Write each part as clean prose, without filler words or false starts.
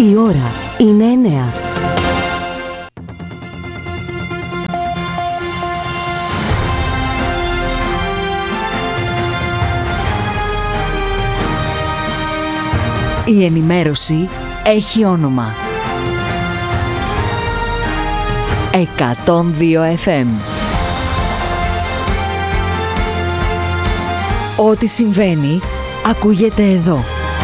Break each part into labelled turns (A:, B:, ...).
A: Η ώρα είναι 9. Η ενημέρωση έχει όνομα. 102 FM. Ό,τι συμβαίνει, ακούγεται εδώ.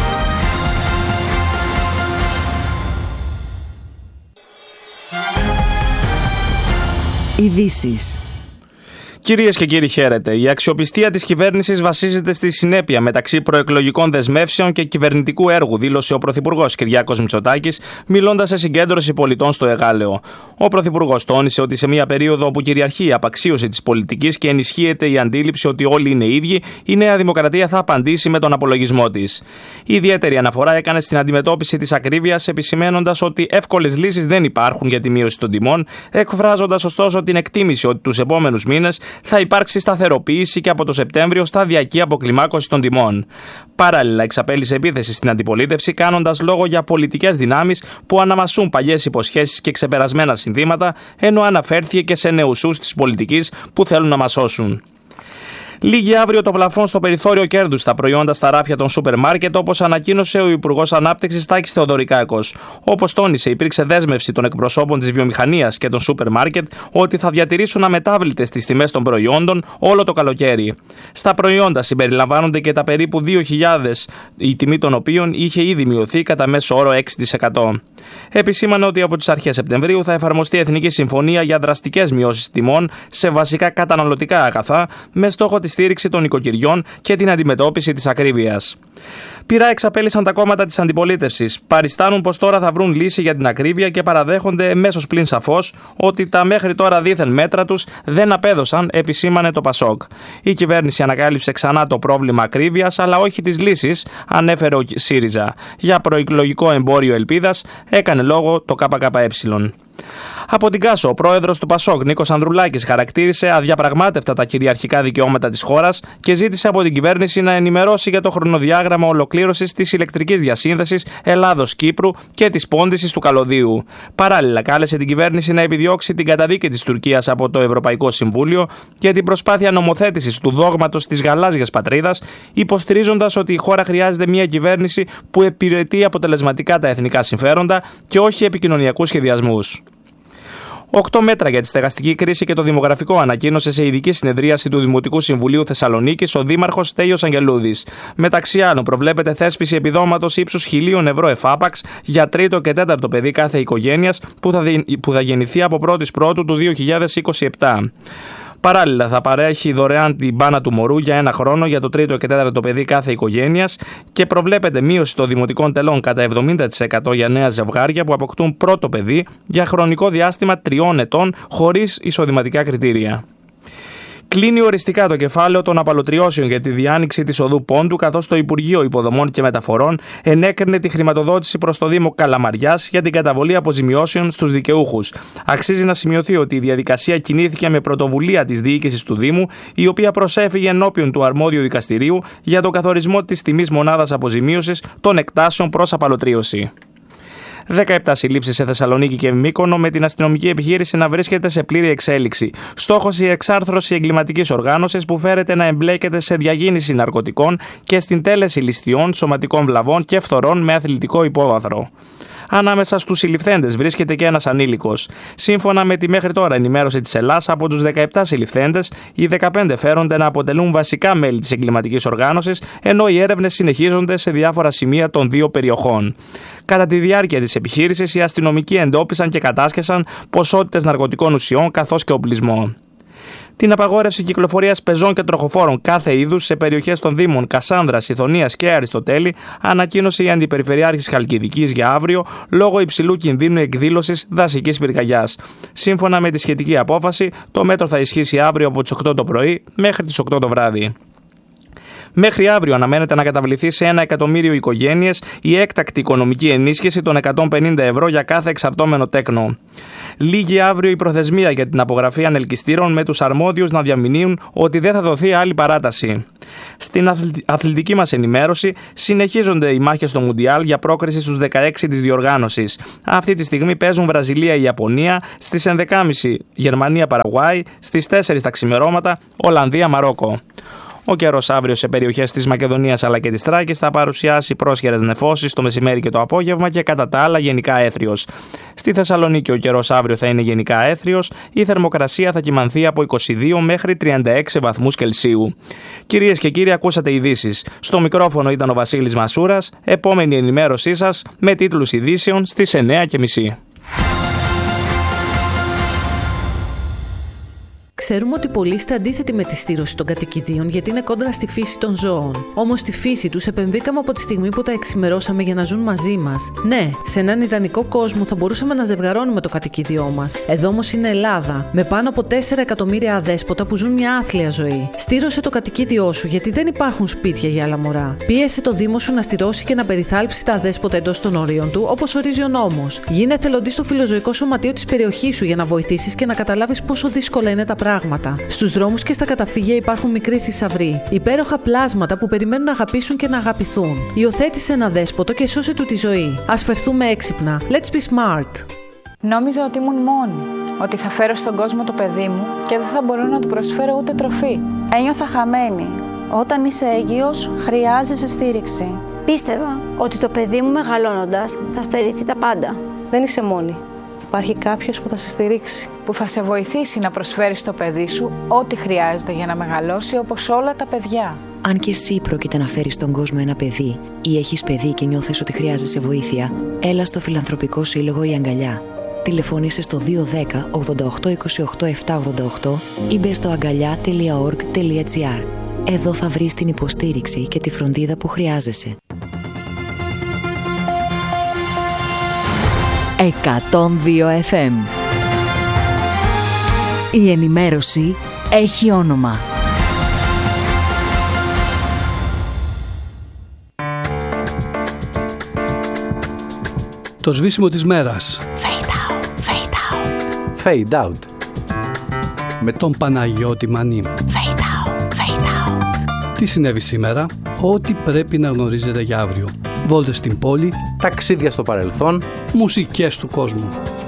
A: Ειδήσεις.
B: Κυρίες και κύριοι, χαίρετε. Η αξιοπιστία της κυβέρνησης βασίζεται στη συνέπεια μεταξύ προεκλογικών δεσμεύσεων και κυβερνητικού έργου, δήλωσε ο Πρωθυπουργός Κυριάκος Μητσοτάκης, μιλώντας σε συγκέντρωση πολιτών στο Εγάλεο. Ο Πρωθυπουργός τόνισε ότι σε μια περίοδο όπου κυριαρχεί η απαξίωση της πολιτικής και ενισχύεται η αντίληψη ότι όλοι είναι ίδιοι, η Νέα Δημοκρατία θα απαντήσει με τον απολογισμό της. Η ιδιαίτερη αναφορά έκανε στην αντιμετώπιση της ακρίβειας, επισημαίνοντας ότι εύκολες λύσεις δεν υπάρχουν για τη μείωση των τιμών, εκφράζοντας ωστόσο την εκτίμηση ότι τους επόμενους μήνες θα υπάρξει σταθεροποίηση και από το Σεπτέμβριο σταδιακή αποκλιμάκωση των τιμών. Παράλληλα, εξαπέλυσε επίθεση στην αντιπολίτευση, κάνοντας λόγο για πολιτικές δυνάμεις που αναμασούν παλιές υποσχέσεις και ξεπερασμένα συνθήματα, ενώ αναφέρθηκε και σε νεουσούς της πολιτικής που θέλουν να μας σώσουν. Λύγει αύριο το πλαφόν στο περιθώριο κέρδους στα προϊόντα στα ράφια των σούπερ μάρκετ, όπως ανακοίνωσε ο Υπουργός Ανάπτυξης Τάκης Θεοδωρικάκος. Όπως τόνισε, υπήρξε δέσμευση των εκπροσώπων της βιομηχανίας και των σούπερ μάρκετ ότι θα διατηρήσουν αμετάβλητες τις τιμές των προϊόντων όλο το καλοκαίρι. Στα προϊόντα συμπεριλαμβάνονται και τα περίπου 2.000, η τιμή των οποίων είχε ήδη μειωθεί κατά μέσο όρο 6%. Επισήμανε ότι από τις αρχές Σεπτεμβρίου θα εφαρμοστεί Εθνική Συμφωνία για δραστικές μειώσεις τιμών σε βασικά καταναλωτικά αγαθά, με στόχο τη στήριξη των οικοκυριών και την αντιμετώπιση της ακρίβειας. Πειρά εξαπέλυσαν τα κόμματα της αντιπολίτευσης. Παριστάνουν πως τώρα θα βρουν λύση για την ακρίβεια και παραδέχονται εμέσως πλην σαφώς ότι τα μέχρι τώρα δίθεν μέτρα τους δεν απέδωσαν, επισήμανε το ΠΑΣΟΚ. Η κυβέρνηση ανακάλυψε ξανά το πρόβλημα ακρίβειας, αλλά όχι τις λύσεις, ανέφερε ο ΣΥΡΙΖΑ. Για προεκλογικό εμπόριο ελπίδας έκανε λόγο το ΚΚΕ. Από την Κάσο, ο πρόεδρος του ΠΑΣΟΚ, Νίκος Ανδρουλάκης, χαρακτήρισε αδιαπραγμάτευτα τα κυριαρχικά δικαιώματα της χώρας και ζήτησε από την κυβέρνηση να ενημερώσει για το χρονοδιάγραμμα ολοκλήρωσης της ηλεκτρικής διασύνδεσης Ελλάδος-Κύπρου και της πόντισης του καλωδίου. Παράλληλα, κάλεσε την κυβέρνηση να επιδιώξει την καταδίκη της Τουρκίας από το Ευρωπαϊκό Συμβούλιο για την προσπάθεια νομοθέτησης του δόγματος της γαλάζιας πατρίδας, υποστηρίζοντας ότι η χώρα χρειάζεται μια κυβέρνηση που υπηρετεί αποτελεσματικά τα εθνικά συμφέροντα και όχι επικοινωνιακούς σχεδιασμούς. 8 μέτρα για τη στεγαστική κρίση και το δημογραφικό ανακοίνωσε σε ειδική συνεδρίαση του Δημοτικού Συμβουλίου Θεσσαλονίκης ο Δήμαρχος Στέλιος Αγγελούδης. Μεταξύ άλλων, προβλέπεται θέσπιση επιδόματος ύψους 1.000 ευρώ εφάπαξ για τρίτο και τέταρτο παιδί κάθε οικογένειας που θα γεννηθεί από 1η Πρώτου του 2027. Παράλληλα, θα παρέχει δωρεάν την μπάνα του μωρού για 1 χρόνο για το τρίτο και τέταρτο παιδί κάθε οικογένειας και προβλέπεται μείωση των δημοτικών τελών κατά 70% για νέα ζευγάρια που αποκτούν πρώτο παιδί για χρονικό διάστημα 3 ετών χωρίς εισοδηματικά κριτήρια. Κλείνει οριστικά το κεφάλαιο των απαλωτριώσεων για τη διάνοιξη της οδού Πόντου, καθώς το Υπουργείο Υποδομών και Μεταφορών ενέκρινε τη χρηματοδότηση προς το Δήμο Καλαμαριάς για την καταβολή αποζημιώσεων στους δικαιούχους. Αξίζει να σημειωθεί ότι η διαδικασία κινήθηκε με πρωτοβουλία της διοίκησης του Δήμου, η οποία προσέφυγε ενώπιον του αρμόδιου δικαστηρίου για τον καθορισμό της τιμής μονάδας αποζημίωσης των εκτάσεων προς απαλωτρίωση. 17 συλλήψεις σε Θεσσαλονίκη και Μύκονο, με την αστυνομική επιχείρηση να βρίσκεται σε πλήρη εξέλιξη. Στόχος η εξάρθρωση εγκληματικής οργάνωσης που φέρεται να εμπλέκεται σε διακίνηση ναρκωτικών και στην τέλεση ληστιών, σωματικών βλαβών και φθορών με αθλητικό υπόβαθρο. Ανάμεσα στους συλληφθέντες βρίσκεται και ένας ανήλικος. Σύμφωνα με τη μέχρι τώρα ενημέρωση της Ελλάς, από τους 17 συλληφθέντες, οι 15 φέρονται να αποτελούν βασικά μέλη της εγκληματικής οργάνωσης, ενώ οι έρευνες συνεχίζονται σε διάφορα σημεία των δύο περιοχών. Κατά τη διάρκεια της επιχείρησης, οι αστυνομικοί εντόπισαν και κατάσχεσαν ποσότητες ναρκωτικών ουσιών καθώς και οπλισμό. Την απαγόρευση κυκλοφορίας πεζών και τροχοφόρων κάθε είδους σε περιοχές των Δήμων Κασάνδρας, Ηθωνίας και Αριστοτέλη ανακοίνωσε η Αντιπεριφερειάρχης Χαλκιδικής για αύριο λόγω υψηλού κινδύνου εκδήλωσης δασικής πυρκαγιάς. Σύμφωνα με τη σχετική απόφαση, το μέτρο θα ισχύσει αύριο από τις 8 το πρωί μέχρι τις 8 το βράδυ. Μέχρι αύριο αναμένεται να καταβληθεί σε 1 εκατομμύριο οικογένειες η έκτακτη οικονομική ενίσχυση των 150 ευρώ για κάθε εξαρτώμενο τέκνο. Λήγει αύριο η προθεσμία για την απογραφή ανελκυστήρων, με τους αρμόδιους να διαμηνύουν ότι δεν θα δοθεί άλλη παράταση. Στην αθλητική μας ενημέρωση συνεχίζονται οι μάχες στο Μουντιάλ για πρόκριση στους 16 της διοργάνωσης. Αυτή τη στιγμή παίζουν Βραζιλία-Ιαπωνία, στις 11.30 Γερμανία-Παραγουάη, στις 4 τα ξημερώματα Ολλανδία-Μαρόκο. Ο καιρός αύριο σε περιοχές της Μακεδονίας αλλά και της Θράκης θα παρουσιάσει πρόσχερες νεφώσεις το μεσημέρι και το απόγευμα και κατά τα άλλα γενικά έθριος. Στη Θεσσαλονίκη ο καιρός αύριο θα είναι γενικά έθριος, η θερμοκρασία θα κυμανθεί από 22 μέχρι 36 βαθμούς Κελσίου. Κυρίες και κύριοι, ακούσατε ειδήσεις. Στο μικρόφωνο ήταν ο Βασίλης Μασούρας. Επόμενη ενημέρωσή σας με τίτλους ειδήσεων στις 9.30.
C: Ξέρουμε ότι πολλοί είστε αντίθετοι με τη στήρωση των κατοικιδίων γιατί είναι κόντρα στη φύση των ζώων. Όμως στη φύση τους επεμβήκαμε από τη στιγμή που τα εξημερώσαμε για να ζουν μαζί μας. Ναι, σε έναν ιδανικό κόσμο θα μπορούσαμε να ζευγαρώνουμε το κατοικίδιό μας. Εδώ όμως είναι Ελλάδα, με πάνω από 4 εκατομμύρια αδέσποτα που ζουν μια άθλια ζωή. Στήρωσε το κατοικίδιό σου γιατί δεν υπάρχουν σπίτια για άλλα μωρά. Πίεσε το Δήμο σου να στηρώσει και να περιθάλψει τα αδέσποτα εντός των ορίων του, όπως ορίζει ο νόμος. Γίνε εθελοντής στο φιλοζωικό σωματείο της περιοχής σου για να βοηθήσεις και να καταλάβεις πόσο δύσκολα είναι τα πράγματα. Στους δρόμους και στα καταφύγια υπάρχουν μικροί θησαυροί, υπέροχα πλάσματα που περιμένουν να αγαπήσουν και να αγαπηθούν. Υιοθέτησε ένα δέσποτο και σώσε του τη ζωή. Ας φερθούμε έξυπνα. Let's be smart.
D: Νόμιζα ότι ήμουν μόνη, ότι θα φέρω στον κόσμο το παιδί μου και δεν θα μπορώ να του προσφέρω ούτε τροφή.
E: Ένιωθα χαμένη. Όταν είσαι έγκυος, χρειάζεσαι στήριξη.
F: Πίστευα ότι το παιδί μου μεγαλώνοντας θα στερηθεί τα πάντα.
G: Δεν είσαι μόνη. Υπάρχει κάποιος που θα σε στηρίξει.
D: Που θα σε βοηθήσει να προσφέρεις στο παιδί σου ό,τι χρειάζεται για να μεγαλώσει όπως όλα τα παιδιά.
H: Αν και εσύ πρόκειται να φέρεις στον κόσμο ένα παιδί ή έχεις παιδί και νιώθεις ότι χρειάζεσαι βοήθεια, έλα στο Φιλανθρωπικό Σύλλογο Η Αγκαλιά. Τηλεφώνησε στο 210 88 28 788 ή μπες στο aγκαλιά.org.gr. Εδώ θα βρεις την υποστήριξη και τη φροντίδα που χρειάζεσαι.
A: 102 FM. Η ενημέρωση έχει όνομα.
I: Το σβήσιμο της μέρας.
A: Fade out, fade out.
J: Fade out.
I: Με τον Παναγιώτη Μανή.
A: Fade out, fade out.
I: Τι συνέβη σήμερα, ό,τι πρέπει να γνωρίζετε για αύριο. Βόλτες στην πόλη,
J: ταξίδια στο παρελθόν,
I: μουσικές του κόσμου.